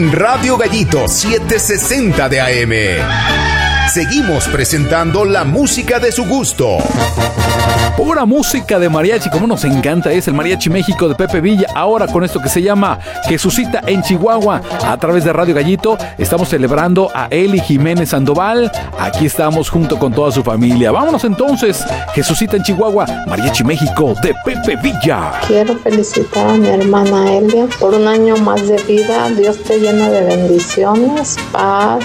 en Radio Gallito 760 de AM. Seguimos presentando la música de su gusto. Pura música de mariachi, como nos encanta, es el Mariachi México de Pepe Villa. Ahora con esto que se llama Jesucita en Chihuahua, a través de Radio Gallito, estamos celebrando a Eli Jiménez Sandoval. Aquí estamos junto con toda su familia. Vámonos entonces, Jesucita en Chihuahua, Mariachi México de Pepe Villa. Quiero felicitar a mi hermana Elia por un año más de vida. Dios te llena de bendiciones, paz,